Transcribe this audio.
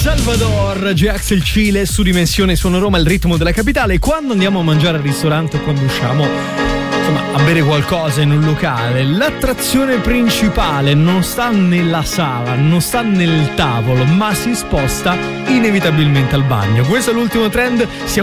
Salvador, Jax il Cile su Dimensione Suono Roma, il ritmo della capitale. Quando andiamo a mangiare al ristorante o quando usciamo, insomma, a bere qualcosa in un locale, l'attrazione principale non sta nella sala, non sta nel tavolo, ma si sposta inevitabilmente al bagno. Questo è l'ultimo trend, siamo